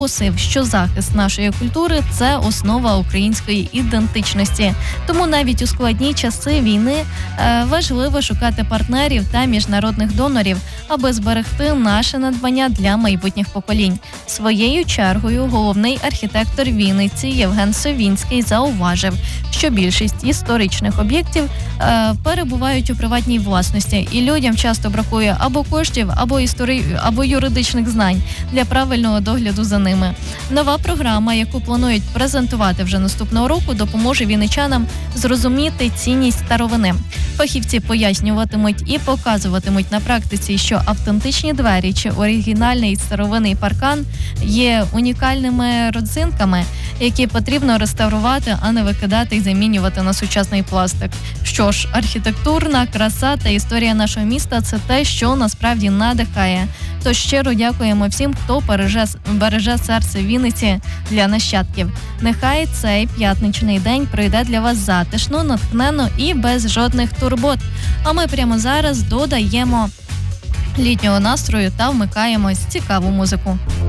наголосив, що захист нашої культури – це основа української ідентичності. Тому навіть у складні часи війни важливо шукати партнерів та міжнародних донорів, аби зберегти наше надбання для майбутніх поколінь. Своєю чергою головний архітектор Вінниці Євген Совінський зауважив, що більшість історичних об'єктів перебувають у приватній власності, і людям часто бракує або коштів, або юридичних знань для правильного догляду за ними. Нова програма, яку планують презентувати вже наступного року, допоможе вінничанам зрозуміти цінність старовини. Фахівці пояснюватимуть і показуватимуть на практиці, що автентичні двері чи оригінальний старовинний паркан є унікальними родзинками, які потрібно реставрувати, а не викидати і замінювати на сучасний пластик. Що ж, архітектурна краса та історія нашого міста – це те, що насправді надихає. Тож щиро дякуємо всім, хто береже серце Вінниці для нащадків. Нехай цей п'ятничний день пройде для вас затишно, натхненно і без жодних турбот. А ми прямо зараз додаємо літнього настрою та вмикаємо цікаву музику.